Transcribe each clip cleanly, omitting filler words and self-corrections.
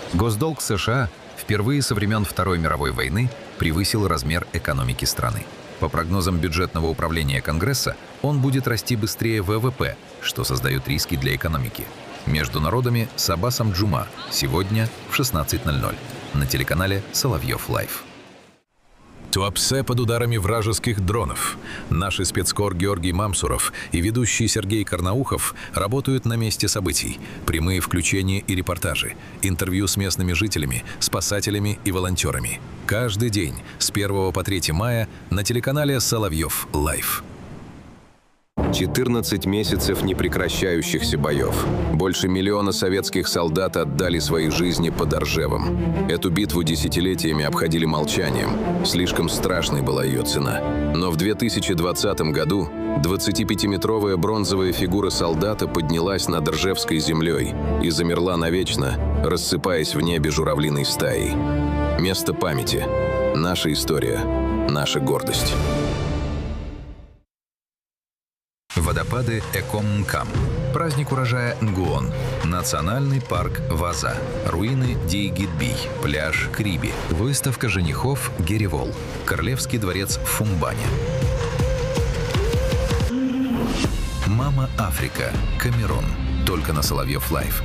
Госдолг США впервые со времен Второй мировой войны превысил размер экономики страны. По прогнозам бюджетного управления Конгресса, он будет расти быстрее ВВП, что создает риски для экономики. Между народами с Аббасом Джума сегодня в 16:00 на телеканале Соловьев Лайв. Туапсе под ударами вражеских дронов. Наши спецкор Георгий Мамсуров и ведущий Сергей Карнаухов работают на месте событий. Прямые включения и репортажи, интервью с местными жителями, спасателями и волонтерами. Каждый день с 1 по 3 мая на телеканале Соловьев Лайв. 14 месяцев непрекращающихся боев. Больше миллиона советских солдат отдали свои жизни под Оржевом. Эту битву десятилетиями обходили молчанием. Слишком страшной была ее цена. Но в 2020 году 25-метровая бронзовая фигура солдата поднялась над Ржевской землей и замерла навечно, рассыпаясь в небе журавлиной стаей. Место памяти. Наша история. Наша гордость. Водопады Экомнкам. Праздник урожая Нгуон. Национальный парк Ваза. Руины Дейгидбий. Пляж Криби. Выставка женихов Геревол. Королевский дворец в Фумбане. Мама Африка. Камерун. Только на Соловьев Лайв.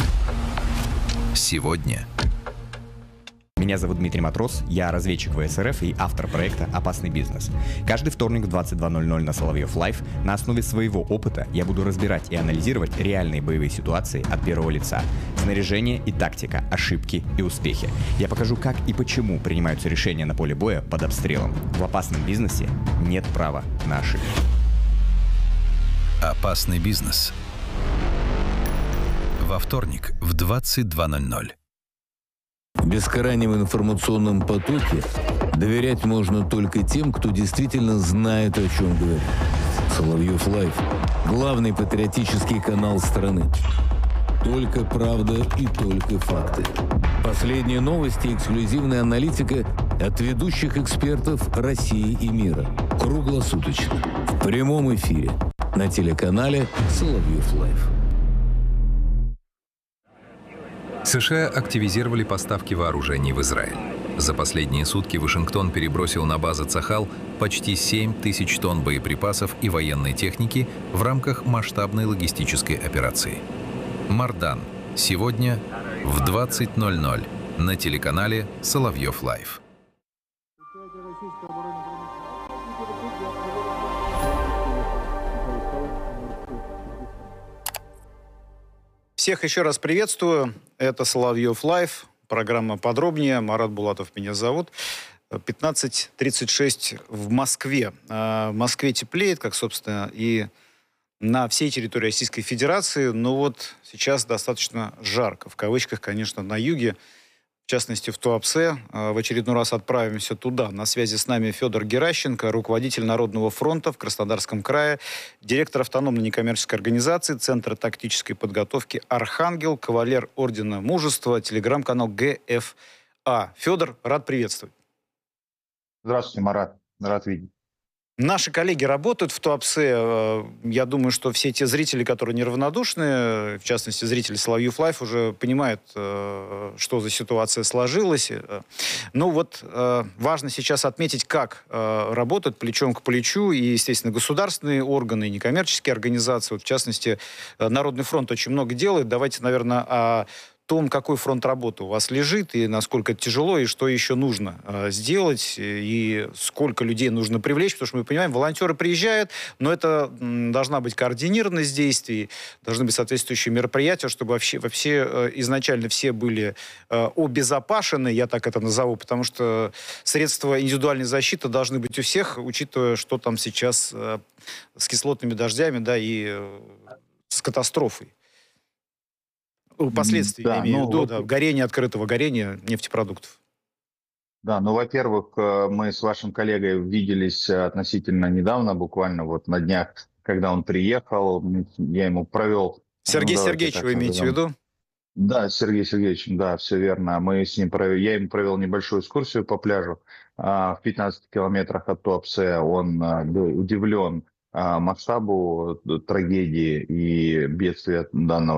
Сегодня. Меня зовут Дмитрий Матрос, я разведчик ВСРФ и автор проекта «Опасный бизнес». Каждый вторник в 22:00 на Соловьев Лайв на основе своего опыта я буду разбирать и анализировать реальные боевые ситуации от первого лица. Снаряжение и тактика, ошибки и успехи. Я покажу, как и почему принимаются решения на поле боя под обстрелом. В опасном бизнесе нет права на ошибки. Опасный бизнес. Во вторник в 22:00. В бескрайнем информационном потоке доверять можно только тем, кто действительно знает, о чем говорит. Соловьев Лайв – главный патриотический канал страны. Только правда и только факты. Последние новости и эксклюзивная аналитика от ведущих экспертов России и мира. Круглосуточно. В прямом эфире. На телеканале Соловьев Лайв. США активизировали поставки вооружений в Израиль. За последние сутки Вашингтон перебросил на базы Цахал почти 7 тысяч тонн боеприпасов и военной техники в рамках масштабной логистической операции. Мардан. Сегодня в 20:00 на телеканале Соловьев Лайв. Всех еще раз приветствую. Это Соловьев Лайв. Программа «Подробнее». Марат Булатов меня зовут. 15:36 в Москве. В Москве теплеет, как, собственно, и на всей территории Российской Федерации. Но вот сейчас достаточно жарко. В кавычках, конечно, на юге. В частности, в Туапсе. В очередной раз отправимся туда. На связи с нами Федор Геращенко, руководитель Народного фронта в Краснодарском крае, директор автономной некоммерческой организации Центра тактической подготовки «Архангел», кавалер Ордена Мужества, телеграм-канал ГФА. Федор, рад приветствовать. Здравствуйте, Марат. Рад видеть. Наши коллеги работают в Туапсе. Я думаю, что все те зрители, которые неравнодушны, в частности, зрители Соловьев Лайв, уже понимают, что за ситуация сложилась. Ну вот, важно сейчас отметить, как работают плечом к плечу и, естественно, государственные органы, и некоммерческие организации. Вот, в частности, Народный фронт очень много делает. Давайте, наверное, о том, какой фронт работы у вас лежит, и насколько это тяжело, и что еще нужно сделать, и сколько людей нужно привлечь, потому что мы понимаем, волонтеры приезжают, но это должна быть координированность действий, должны быть соответствующие мероприятия, чтобы вообще изначально все были обезопасены, я так это назову, потому что средства индивидуальной защиты должны быть у всех, учитывая, что там сейчас с кислотными дождями, да, и с катастрофой. Последствия, да, я имею в виду, да, горение, открытого горения нефтепродуктов. Да, ну, во-первых, мы с вашим коллегой виделись относительно недавно, буквально вот на днях, когда он приехал, я ему провел... Сергей Сергеевич, вы имеете в виду? Да, Сергей Сергеевич, да, все верно. Мы с ним я ему провел небольшую экскурсию по пляжу в 15 километрах от Туапсе. Он был удивлен масштабу трагедии и бедствия данного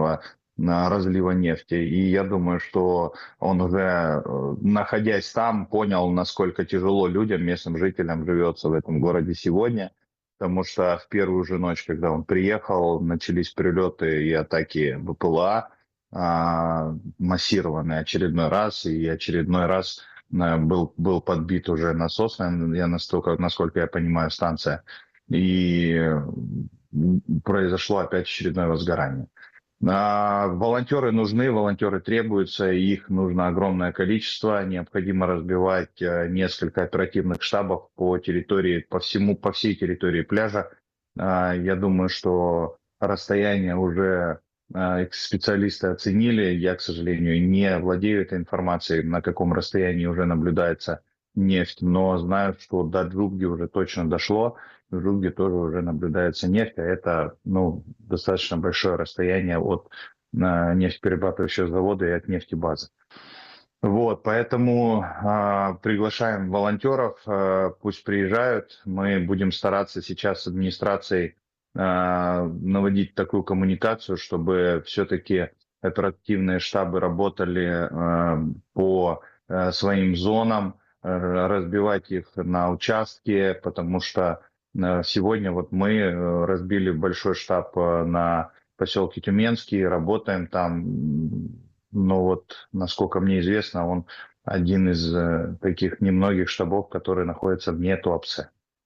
разлива нефти. И я думаю, что он уже, находясь там, понял, насколько тяжело людям, местным жителям живется в этом городе сегодня. Потому что в первую же ночь, когда он приехал, начались прилеты и атаки БПЛА, массированные очередной раз. И очередной раз был подбит уже насос, насколько я понимаю, станция. И произошло опять очередное возгорание. Волонтеры нужны, волонтеры требуются, их нужно огромное количество. Необходимо разбивать несколько оперативных штабов по территории, по всей территории пляжа. Я думаю, что расстояние уже специалисты оценили. Я, к сожалению, не владею этой информацией, на каком расстоянии уже наблюдается нефть, но знаю, что до Джугги уже точно дошло. В Джугге тоже уже наблюдается нефть, а это достаточно большое расстояние от нефтеперерабатывающего завода и от нефтебазы. Вот, поэтому приглашаем волонтеров, пусть приезжают. Мы будем стараться сейчас с администрацией наводить такую коммуникацию, чтобы все-таки оперативные штабы работали по своим зонам, разбивать их на участки, потому что сегодня вот мы разбили большой штаб на поселке Тюменский, работаем там, но вот, насколько мне известно, он один из таких немногих штабов, которые находятся вне Туапсе.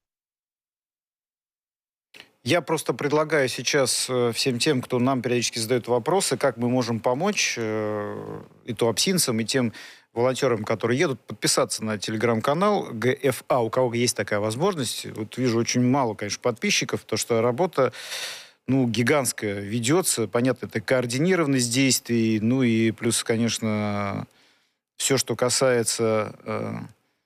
Я просто предлагаю сейчас всем тем, кто нам периодически задает вопросы, как мы можем помочь и туапсинцам, и тем волонтерам, которые едут, подписаться на телеграм-канал ГФА, у кого есть такая возможность. Вот вижу очень мало, конечно, подписчиков, то что работа, гигантская ведется. Понятно, это координированность действий, и плюс, конечно, все, что касается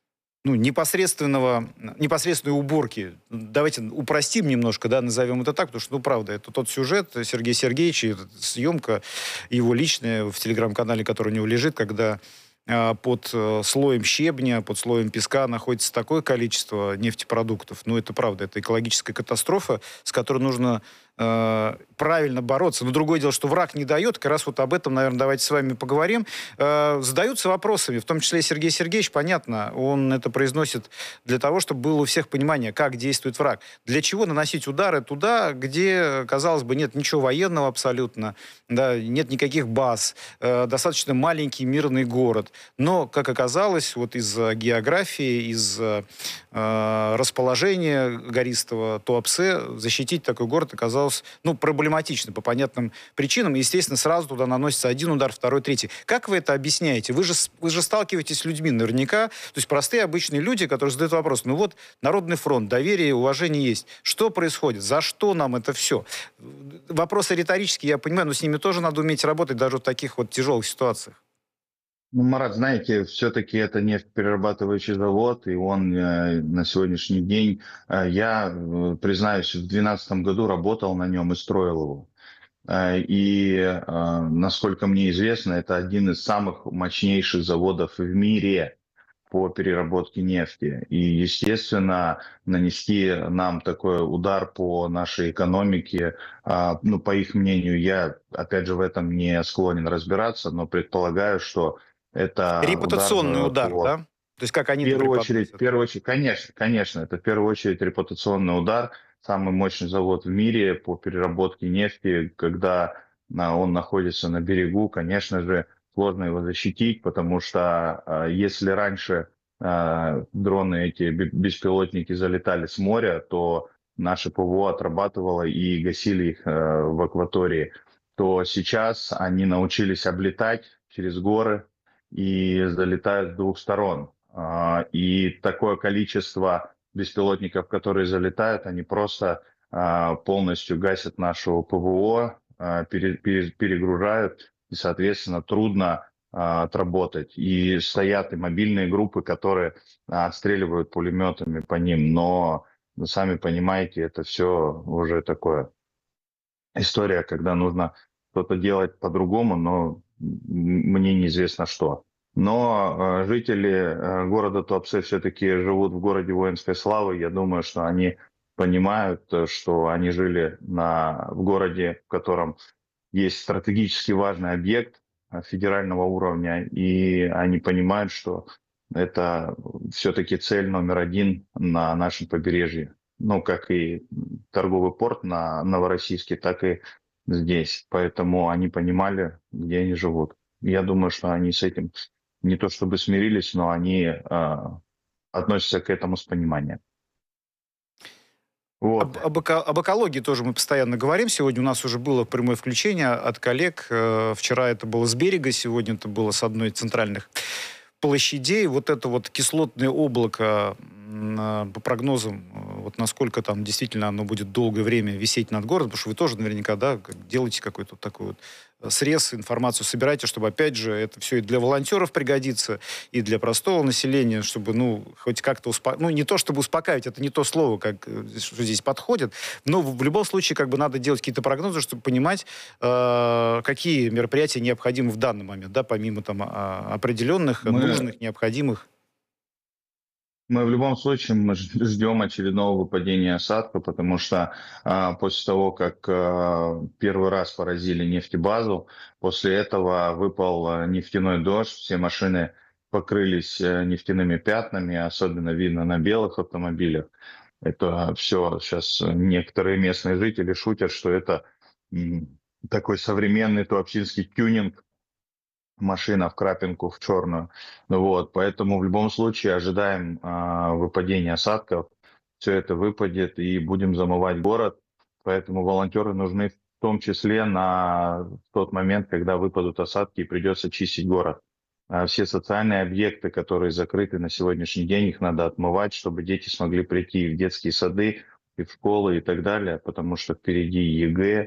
непосредственной уборки. Давайте упростим немножко, назовем это так, потому что, правда, это тот сюжет Сергея Сергеевича, съемка его личная в телеграм-канале, который у него лежит, когда под слоем щебня, под слоем песка находится такое количество нефтепродуктов. Это правда, это экологическая катастрофа, с которой нужно правильно бороться. Но другое дело, что враг не дает. Как раз вот об этом, наверное, давайте с вами поговорим. Задаются вопросами, в том числе Сергей Сергеевич, понятно, он это произносит для того, чтобы было у всех понимание, как действует враг. Для чего наносить удары туда, где, казалось бы, нет ничего военного абсолютно, нет никаких баз, достаточно маленький мирный город. Но, как оказалось, вот из-за географии, из-за расположения гористого Туапсе защитить такой город оказалось проблематично по понятным причинам. Естественно, сразу туда наносится один удар, второй, третий. Как вы это объясняете? Вы же сталкиваетесь с людьми наверняка, то есть простые обычные люди, которые задают вопрос, Народный фронт, доверие, уважение есть. Что происходит? За что нам это все? Вопросы риторические, я понимаю, но с ними тоже надо уметь работать даже в таких вот тяжелых ситуациях. Марат, знаете, все-таки это нефтеперерабатывающий завод, и он на сегодняшний день, я, признаюсь, в 2012 году работал на нем и строил его. И, насколько мне известно, это один из самых мощнейших заводов в мире по переработке нефти. И, естественно, нанести нам такой удар по нашей экономике, по их мнению, я, опять же, в этом не склонен разбираться, но предполагаю, что это репутационный удар, да? То есть как они... В первую очередь, конечно, это в первую очередь репутационный удар. Самый мощный завод в мире по переработке нефти, когда он находится на берегу, конечно же, сложно его защитить, потому что если раньше дроны, эти беспилотники залетали с моря, то наше ПВО отрабатывало и гасили их в акватории, то сейчас они научились облетать через горы, и залетают с двух сторон. И такое количество беспилотников, которые залетают, они просто полностью гасят нашу ПВО, перегружают, и, соответственно, трудно отработать. И стоят и мобильные группы, которые отстреливают пулеметами по ним. Но, сами понимаете, это все уже такое история, когда нужно что-то делать по-другому, но мне неизвестно что. Но жители города Туапсе все-таки живут в городе воинской славы. Я думаю, что они понимают, что они жили в городе, в котором есть стратегически важный объект федерального уровня, и они понимают, что это все-таки цель номер один на нашем побережье. Ну, как и торговый порт на Новороссийске, так и здесь. Поэтому они понимали, где они живут. Я думаю, что они с этим не то чтобы смирились, но они относятся к этому с пониманием. Вот. Об экологии тоже мы постоянно говорим. Сегодня у нас уже было прямое включение от коллег. Вчера это было с берега, сегодня это было с одной из центральных площадей. Вот это вот кислотное облако, по прогнозам, вот насколько там действительно оно будет долгое время висеть над городом, потому что вы тоже наверняка, да, делаете какой-то такой вот срез, информацию собираете, чтобы, опять же, это все и для волонтеров пригодится, и для простого населения, чтобы, ну, хоть как-то ну, не то чтобы успокаивать, это не то слово, как, что здесь подходит, но в любом случае как бы надо делать какие-то прогнозы, чтобы понимать, какие мероприятия необходимы в данный момент, да, помимо там определенных, нужных, необходимых. Мы в любом случае мы ждем очередного выпадения осадка, потому что после того, как первый раз поразили нефтебазу, после этого выпал нефтяной дождь, все машины покрылись нефтяными пятнами, особенно видно на белых автомобилях. Это все сейчас некоторые местные жители шутят, что это такой современный туапсинский тюнинг, машина в крапинку, в черную. Вот, поэтому в любом случае ожидаем выпадения осадков. Все это выпадет и будем замывать город. Поэтому волонтеры нужны в том числе на тот момент, когда выпадут осадки и придется чистить город. Все социальные объекты, которые закрыты на сегодняшний день, их надо отмывать, чтобы дети смогли прийти в детские сады, и в школы и так далее, потому что впереди ЕГЭ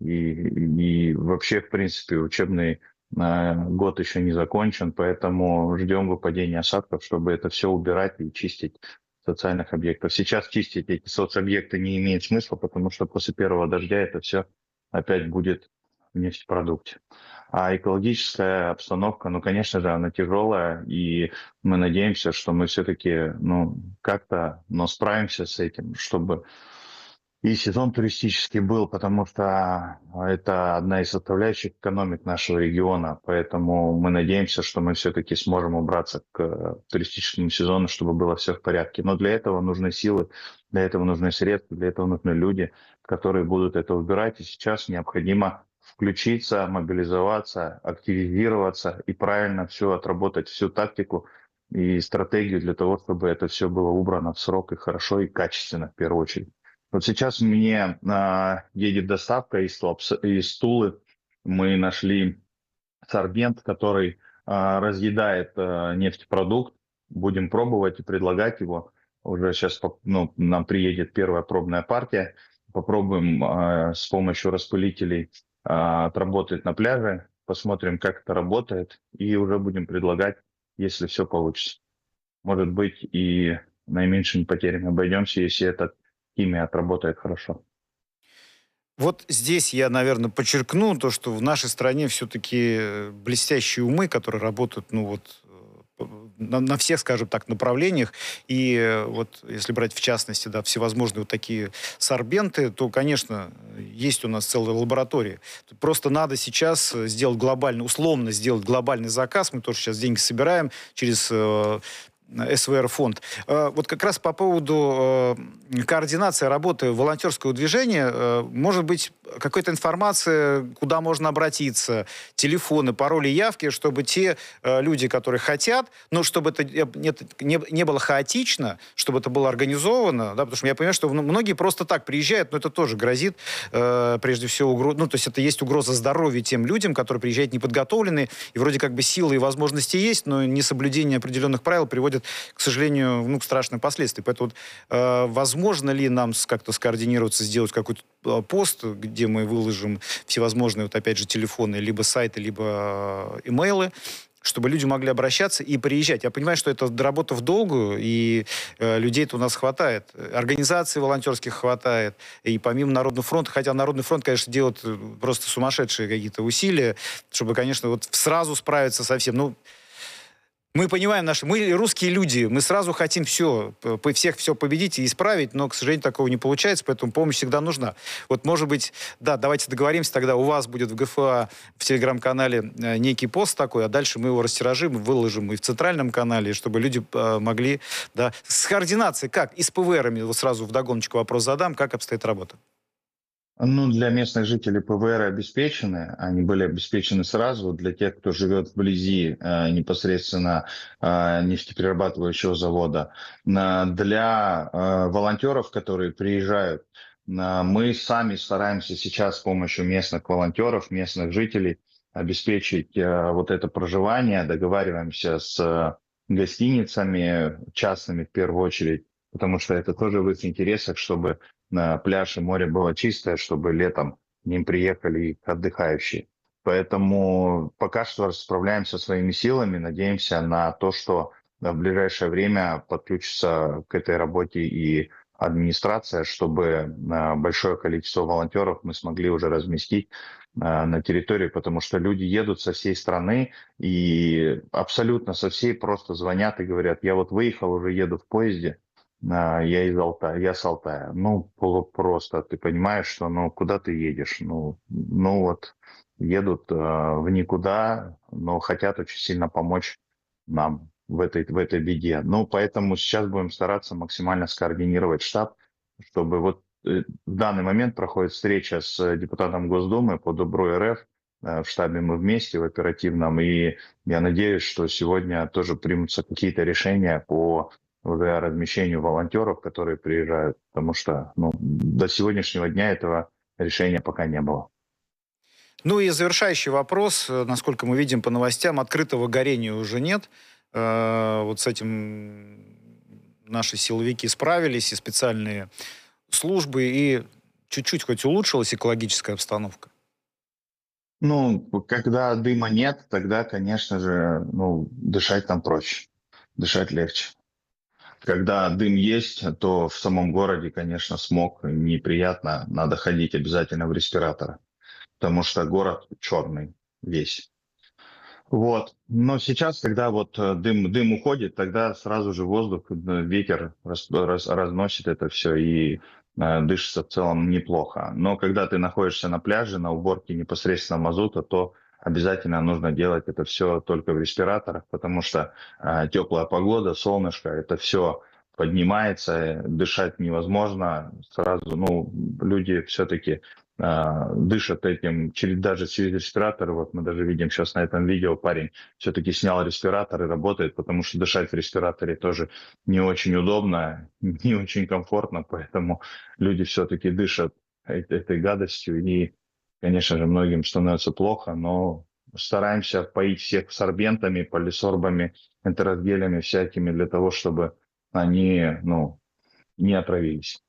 и вообще, в принципе, учебный год еще не закончен, поэтому ждем выпадения осадков, чтобы это все убирать и чистить социальных объектов. Сейчас чистить эти соцобъекты не имеет смысла, потому что после первого дождя это все опять будет в нефтепродукте. А экологическая обстановка, ну, конечно же, она тяжелая, и мы надеемся, что мы все-таки, ну, как-то, но справимся с этим, чтобы и сезон туристический был, потому что это одна из составляющих экономик нашего региона. Поэтому мы надеемся, что мы все-таки сможем убраться к туристическому сезону, чтобы было все в порядке. Но для этого нужны силы, для этого нужны средства, для этого нужны люди, которые будут это убирать. И сейчас необходимо включиться, мобилизоваться, активизироваться и правильно все отработать, всю тактику и стратегию для того, чтобы это все было убрано в срок и хорошо, и качественно в первую очередь. Вот сейчас мне едет доставка из Тулы. Мы нашли сорбент, который разъедает нефтепродукт. Будем пробовать и предлагать его. Уже сейчас нам приедет первая пробная партия. Попробуем с помощью распылителей отработать на пляже. Посмотрим, как это работает. И уже будем предлагать, если все получится. Может быть, и наименьшими потерями обойдемся, если этот химия отработает хорошо. Вот здесь я, наверное, подчеркну то, что в нашей стране все-таки блестящие умы, которые работают, ну вот, на всех, скажем так, направлениях. И вот если брать в частности, да, всевозможные вот такие сорбенты, то, конечно, есть у нас целая лаборатория. Просто надо сейчас сделать глобальный, условно сделать глобальный заказ. Мы тоже сейчас деньги собираем через СВР-фонд. Вот как раз по поводу координации работы волонтерского движения, может быть, какая-то информация, куда можно обратиться, телефоны, пароли, явки, чтобы те люди, которые хотят, но чтобы это не было хаотично, чтобы это было организовано, да, потому что я понимаю, что многие просто так приезжают, но это тоже грозит, прежде всего, ну, то есть это есть угроза здоровью тем людям, которые приезжают неподготовленные, и вроде как бы силы и возможности есть, но несоблюдение определенных правил приводит, к сожалению, ну, к страшным последствиям. Поэтому возможно ли нам как-то скоординироваться, сделать какой-то пост, где мы выложим всевозможные, вот опять же, телефоны, либо сайты, либо имейлы, чтобы люди могли обращаться и приезжать. Я понимаю, что это работа в долгую, и людей-то у нас хватает. Организаций волонтерских хватает, и помимо Народного фронта, хотя Народный фронт, конечно, делает просто сумасшедшие какие-то усилия, чтобы, конечно, вот сразу справиться со всем. Ну, Мы понимаем, мы русские люди, мы сразу хотим всех все победить и исправить, но, к сожалению, такого не получается, поэтому помощь всегда нужна. Вот, может быть, да, давайте договоримся, тогда у вас будет в ГФА в телеграм-канале некий пост такой, а дальше мы его растиражим, выложим и в центральном канале, чтобы люди могли, да, с координацией, как, и с ПВРами, вот сразу вдогоночку вопрос задам, как обстоит работа? Ну, для местных жителей ПВР обеспечены, они были обеспечены сразу. Для тех, кто живет вблизи непосредственно нефтеперерабатывающего завода, для волонтеров, которые приезжают, мы сами стараемся сейчас с помощью местных волонтеров, местных жителей обеспечить вот это проживание, договариваемся с гостиницами, частными в первую очередь, потому что это тоже в их интересах, чтобы на пляж и море было чистое, чтобы летом к ним приехали отдыхающие. Поэтому пока что справляемся своими силами, надеемся на то, что в ближайшее время подключится к этой работе и администрация, чтобы большое количество волонтеров мы смогли уже разместить на территории, потому что люди едут со всей страны и абсолютно со всей просто звонят и говорят: я вот выехал, уже еду в поезде, я из Алтая, я с Алтая. Ну, просто ты понимаешь, что, ну, куда ты едешь? Ну вот, едут в никуда, но хотят очень сильно помочь нам в этой беде. Ну, поэтому сейчас будем стараться максимально скоординировать штаб, чтобы вот в данный момент проходит встреча с депутатом Госдумы по Добру РФ. В штабе мы вместе, в оперативном, и я надеюсь, что сегодня тоже примутся какие-то решения по уже размещению волонтеров, которые приезжают, потому что до сегодняшнего дня этого решения пока не было. Ну и завершающий вопрос. Насколько мы видим по новостям, открытого горения уже нет. Вот с этим наши силовики справились, и специальные службы, и чуть-чуть хоть улучшилась экологическая обстановка. Ну, когда дыма нет, тогда, конечно же, дышать там проще, дышать легче. Когда дым есть, то в самом городе, конечно, смог неприятно. Надо ходить обязательно в респираторы, потому что город черный весь. Вот. Но сейчас, когда вот дым уходит, тогда сразу же воздух, ветер разносит это все, и дышится в целом неплохо. Но когда ты находишься на пляже, на уборке непосредственно мазута, то обязательно нужно делать это все только в респираторах, потому что теплая погода, солнышко, это все поднимается, дышать невозможно сразу. Люди все-таки дышат этим даже через респираторы. Вот мы даже видим сейчас на этом видео, парень все-таки снял респиратор и работает, потому что дышать в респираторе тоже не очень удобно, не очень комфортно, поэтому люди все-таки дышат этой гадостью, и, конечно же, многим становится плохо, но стараемся поить всех сорбентами, полисорбами, энтеросгелями всякими для того, чтобы они не отравились.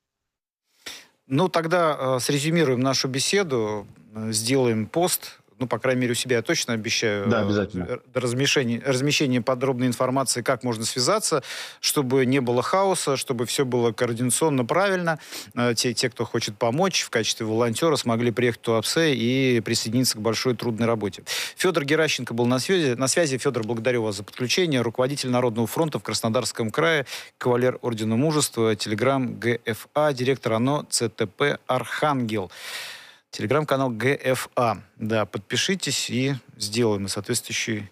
Ну, тогда срезюмируем нашу беседу, сделаем пост. Ну, по крайней мере, у себя я точно обещаю. Да, обязательно. Размещение подробной информации, как можно связаться, чтобы не было хаоса, чтобы все было координационно правильно. Те, кто хочет помочь в качестве волонтера, смогли приехать в Туапсе и присоединиться к большой трудной работе. Федор Геращенко был на связи. Федор, благодарю вас за подключение. Руководитель Народного фронта в Краснодарском крае, кавалер Ордена Мужества, Телеграм ГФА, директор ОНО ЦТП «Архангел». Телеграм-канал ГФА. Да, подпишитесь и сделаем соответствующий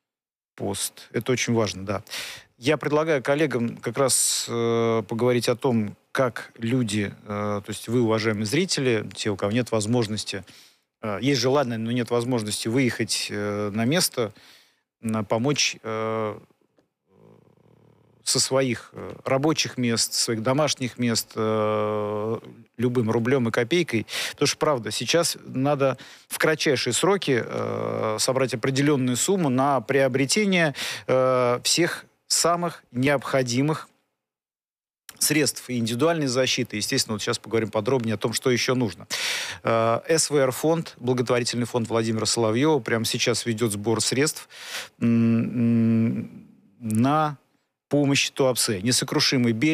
пост. Это очень важно, да. Я предлагаю коллегам как раз поговорить о том, как люди, то есть вы, уважаемые зрители, те, у кого нет возможности, есть желание, но нет возможности выехать на место, помочь со своих рабочих мест, своих домашних мест любым рублем и копейкой. Потому что, правда, сейчас надо в кратчайшие сроки собрать определенную сумму на приобретение всех самых необходимых средств и индивидуальной защиты. Естественно, вот сейчас поговорим подробнее о том, что еще нужно. СВР-фонд, благотворительный фонд Владимира Соловьева, прямо сейчас ведет сбор средств на помощь Туапсе. Несокрушимый берег,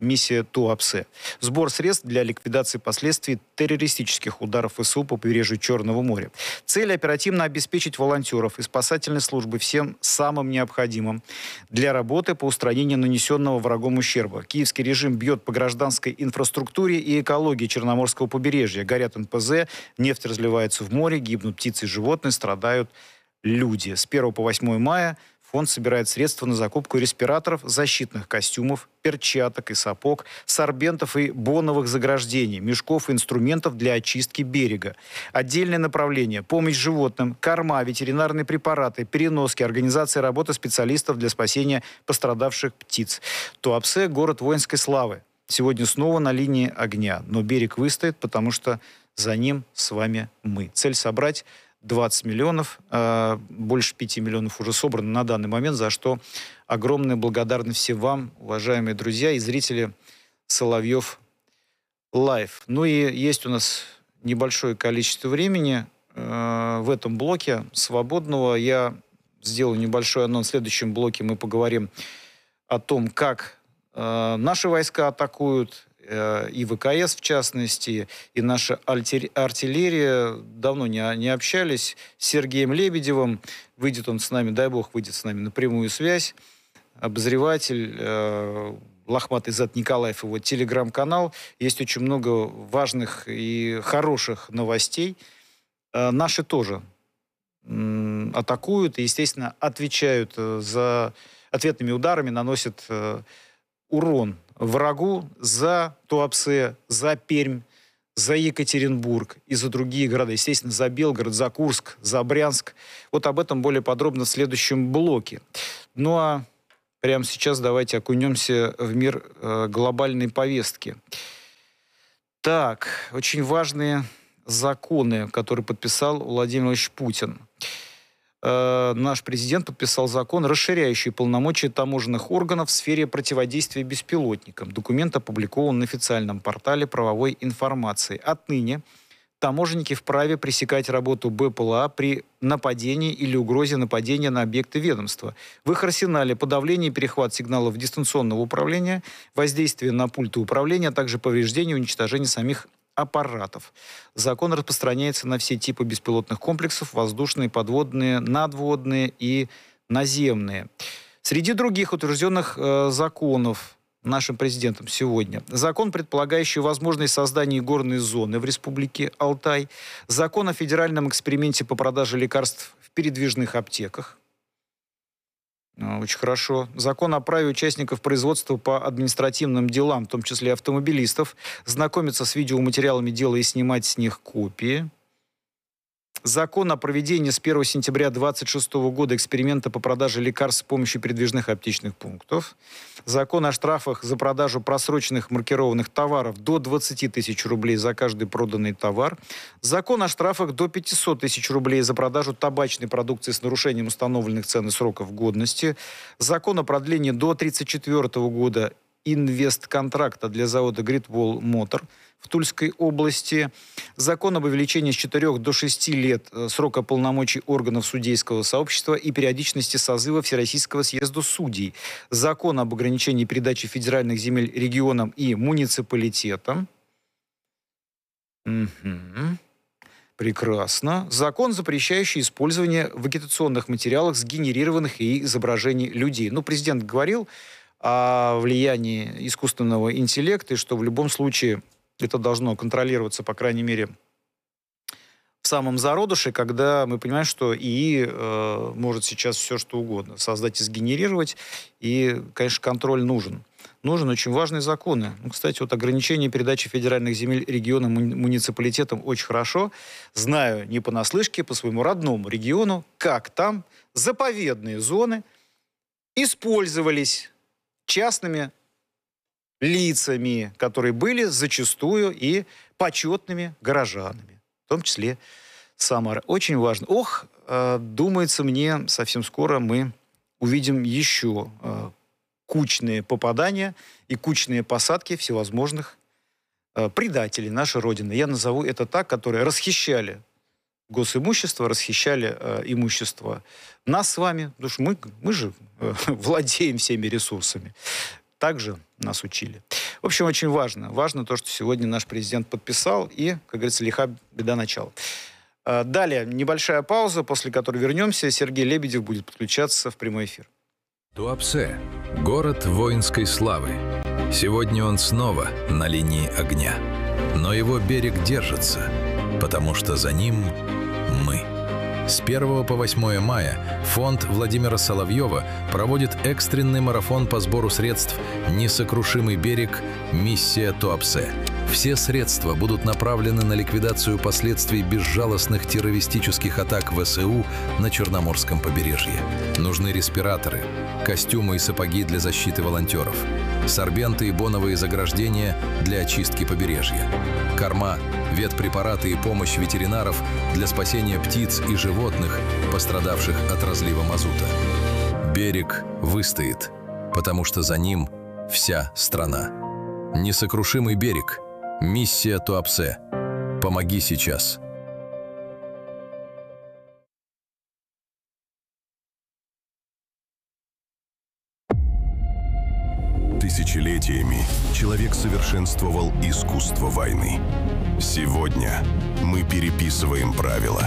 миссия Туапсе. Сбор средств для ликвидации последствий террористических ударов ВСУ по побережью Черного моря. Цель – оперативно обеспечить волонтеров и спасательной службы всем самым необходимым для работы по устранению нанесенного врагом ущерба. Киевский режим бьет по гражданской инфраструктуре и экологии Черноморского побережья. Горят НПЗ, нефть разливается в море, гибнут птицы и животные, страдают люди. С 1 по 8 мая фонд собирает средства на закупку респираторов, защитных костюмов, перчаток и сапог, сорбентов и боновых заграждений, мешков и инструментов для очистки берега. Отдельное направление – помощь животным, корма, ветеринарные препараты, переноски, организация работы специалистов для спасения пострадавших птиц. Туапсе – город воинской славы. Сегодня снова на линии огня, но берег выстоит, потому что за ним с вами мы. Цель – собрать 20 миллионов, больше 5 миллионов уже собрано на данный момент, за что огромная благодарность всем вам, уважаемые друзья и зрители Соловьев Лайв. Ну и есть у нас небольшое количество времени в этом блоке свободного. Я сделаю небольшой анонс. В следующем блоке мы поговорим о том, как наши войска атакуют, и ВКС, в частности, и наша артиллерия. Давно не общались с Сергеем Лебедевым. Выйдет он с нами, дай бог, выйдет с нами на прямую связь. Обозреватель, лохматый зад Николаев, его телеграм-канал. Есть очень много важных и хороших новостей. Наши тоже атакуют и, естественно, отвечают за ответными ударами, наносят урон врагу за Туапсе, за Пермь, за Екатеринбург и за другие города. Естественно, за Белгород, за Курск, за Брянск. Вот об этом более подробно в следующем блоке. Ну а прямо сейчас давайте окунемся в мир глобальной повестки. Так, очень важные законы, которые подписал Владимир Владимирович Путин. Наш президент подписал закон, расширяющий полномочия таможенных органов в сфере противодействия беспилотникам. Документ опубликован на официальном портале правовой информации. Отныне таможенники вправе пресекать работу БПЛА при нападении или угрозе нападения на объекты ведомства. В их арсенале подавление и перехват сигналов дистанционного управления, воздействие на пульты управления, а также повреждение и уничтожение самих аппаратов. Закон распространяется на все типы беспилотных комплексов: воздушные, подводные, надводные и наземные. Среди других утвержденных законов нашим президентом сегодня: закон, предполагающий возможность создания горной зоны в Республике Алтай, закон о федеральном эксперименте по продаже лекарств в передвижных аптеках. Очень хорошо. Закон о праве участников производства по административным делам, в том числе автомобилистов, знакомиться с видеоматериалами дела и снимать с них копии. Закон о проведении с 1 сентября 2026 года эксперимента по продаже лекарств с помощью передвижных аптечных пунктов. Закон о штрафах за продажу просроченных маркированных товаров до 20 тысяч рублей за каждый проданный товар. Закон о штрафах до 500 тысяч рублей за продажу табачной продукции с нарушением установленных цен и сроков годности. Закон о продлении до 1934 года инвестконтракта для завода Great Wall Motor в Тульской области. Закон об увеличении с 4 до 6 лет срока полномочий органов судейского сообщества и периодичности созыва Всероссийского съезда судей. Закон об ограничении передачи федеральных земель регионам и муниципалитетам. Прекрасно. Закон, запрещающий использование в агитационных материалах сгенерированных и изображений людей. Ну, президент говорил о влиянии искусственного интеллекта, и что в любом случае это должно контролироваться, по крайней мере, в самом зародыше, когда мы понимаем, что ИИ может сейчас все что угодно создать и сгенерировать, и, конечно, контроль нужен. Нужен очень важные законы. Ну, кстати, вот ограничение передачи федеральных земель регионам, муниципалитетам очень хорошо. Знаю не понаслышке, по своему родному региону, как там заповедные зоны использовались частными лицами, которые были зачастую и почетными горожанами, в том числе Самара. Очень важно. Думается мне, совсем скоро мы увидим еще кучные попадания и кучные посадки всевозможных предателей нашей Родины. Я назову это так, которые расхищали госимущество, расхищали имущество нас с вами, потому что мы же владеем всеми ресурсами. Также нас учили. В общем, очень важно. Важно то, что сегодня наш президент подписал, и, как говорится, лиха беда начала. Далее небольшая пауза, после которой вернемся. Сергей Лебедев будет подключаться в прямой эфир. Туапсе – город воинской славы. Сегодня он снова на линии огня. Но его берег держится, потому что за ним мы. С 1 по 8 мая фонд Владимира Соловьева проводит экстренный марафон по сбору средств «Несокрушимый берег. Миссия Туапсе». Все средства будут направлены на ликвидацию последствий безжалостных террористических атак ВСУ на Черноморском побережье. Нужны респираторы, костюмы и сапоги для защиты волонтеров, сорбенты и боновые заграждения для очистки побережья, корма, ветпрепараты и помощь ветеринаров для спасения птиц и животных, пострадавших от разлива мазута. Берег выстоит, потому что за ним вся страна. Несокрушимый берег. Миссия Туапсе. Помоги сейчас. Тысячелетиями человек совершенствовал искусство войны. Сегодня мы переписываем правила.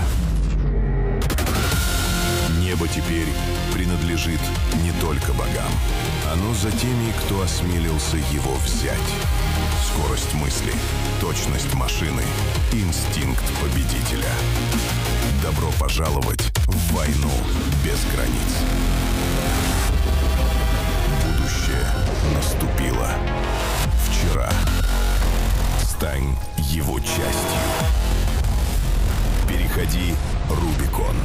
Небо теперь принадлежит не только богам. Оно за теми, кто осмелился его взять. Скорость мысли, точность машины, инстинкт победителя. Добро пожаловать в войну без границ. Будущее наступило. Вчера. Стань его частью. Переходи Рубикон.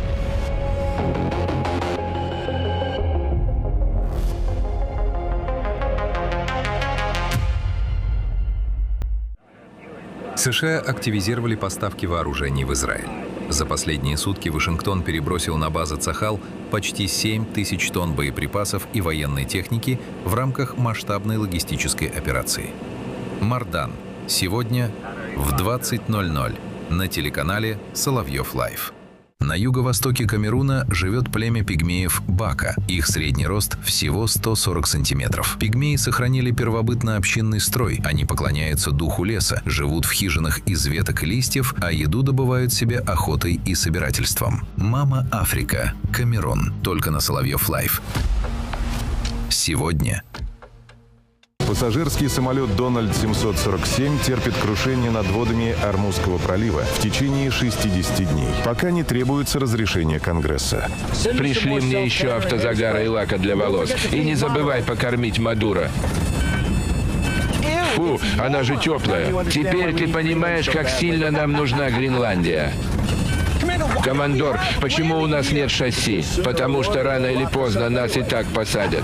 США активизировали поставки вооружений в Израиль. За последние сутки Вашингтон перебросил на базы Цахал почти 7 тысяч тонн боеприпасов и военной техники в рамках масштабной логистической операции. Мардан. Сегодня в 20:00 на телеканале Соловьев Лайв. На юго-востоке Камеруна живет племя пигмеев Бака. Их средний рост всего 140 сантиметров. Пигмеи сохранили первобытно-общинный строй. Они поклоняются духу леса, живут в хижинах из веток и листьев, а еду добывают себе охотой и собирательством. Мама Африка. Камерун. Только на Соловьев Лайв. Сегодня. Пассажирский самолет «Дональд-747» терпит крушение над водами Ормузского пролива в течение 60 дней, пока не требуется разрешение Конгресса. Пришли мне еще автозагара и лака для волос. И не забывай покормить Мадуро. Фу, она же теплая. Теперь ты понимаешь, как сильно нам нужна Гренландия. Командор, почему у нас нет шасси? Потому что рано или поздно нас и так посадят.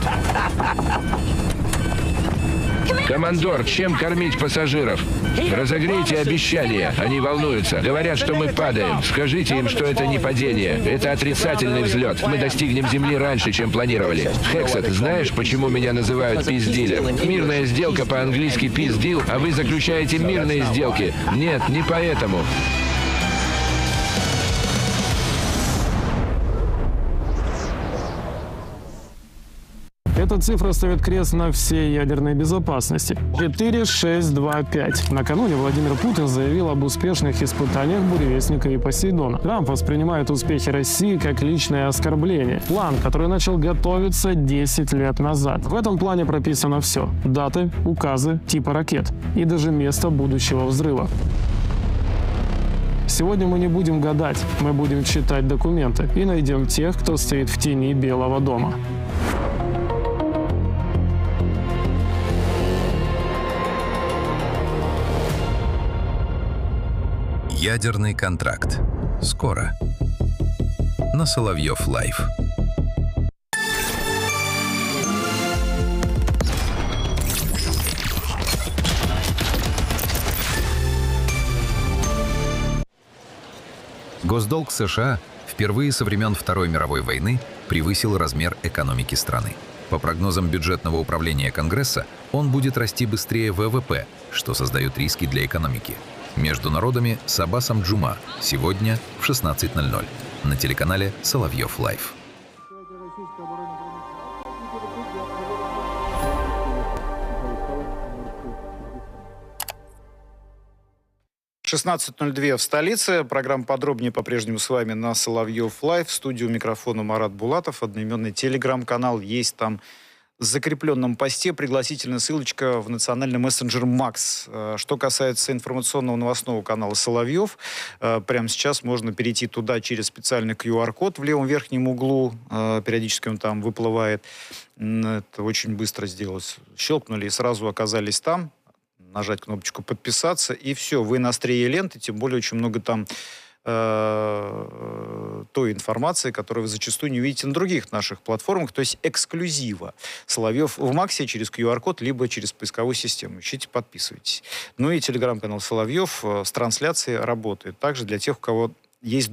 Командор, чем кормить пассажиров? Разогрейте обещания. Они волнуются. Говорят, что мы падаем. Скажите им, что это не падение. Это отрицательный взлет. Мы достигнем Земли раньше, чем планировали. Хексет, знаешь, почему меня называют пиздилем? Мирная сделка по-английски пиздил, а вы заключаете мирные сделки. Нет, не поэтому. Эта цифра ставит крест на всей ядерной безопасности. 4, 6, 2, 5. Накануне Владимир Путин заявил об успешных испытаниях «Буревестника» и «Посейдона». Трамп воспринимает успехи России как личное оскорбление. План, который начал готовиться 10 лет назад. В этом плане прописано все. Даты, указы, типы ракет и даже место будущего взрыва. Сегодня мы не будем гадать, мы будем читать документы и найдем тех, кто стоит в тени Белого дома. Ядерный контракт. Скоро. На Соловьев Лайв. Госдолг США впервые со времен Второй мировой войны превысил размер экономики страны. По прогнозам бюджетного управления Конгресса, он будет расти быстрее ВВП, что создает риски для экономики. Между народами с Аббасом Джума сегодня в 16:00 на телеканале Соловьев Лайв. 16:02 в столице. Программа «Подробнее» по-прежнему с вами на Соловьев Лайв. В студию микрофона Марат Булатов. Одноименный телеграм-канал есть там. В закрепленном посте пригласительная ссылочка в национальный мессенджер «Макс». Что касается информационного новостного канала «Соловьев», прямо сейчас можно перейти туда через специальный QR-код в левом верхнем углу. Периодически он там выплывает. Это очень быстро сделалось. Щелкнули и сразу оказались там. Нажать кнопочку «Подписаться», и все, вы на острие ленты, тем более очень много там той информации, которую вы зачастую не увидите на других наших платформах, то есть эксклюзива. Соловьев в Максе через QR-код, либо через поисковую систему. Ищите, подписывайтесь. Ну и телеграм-канал Соловьев с трансляцией работает. Также для тех, у кого есть